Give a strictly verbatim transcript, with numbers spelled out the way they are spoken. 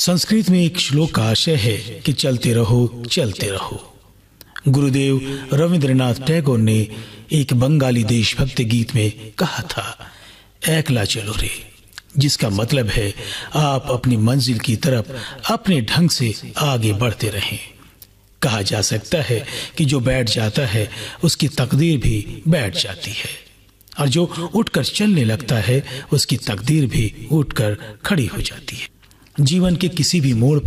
संस्कृत में एक श्लोक का आशय है कि चलते रहो चलते रहो। गुरुदेव रविंद्रनाथ टैगोर ने एक बंगाली देशभक्ति गीत में कहा था, एकला चलो रे, जिसका मतलब है आप अपनी मंजिल की तरफ अपने ढंग से आगे बढ़ते रहें। कहा जा सकता है कि जो बैठ जाता है उसकी तकदीर भी बैठ जाती है, और जो उठकर चलने लगता है उसकी तकदीर भी उठकर खड़ी हो जाती है। जीवन के किसी भी मोड़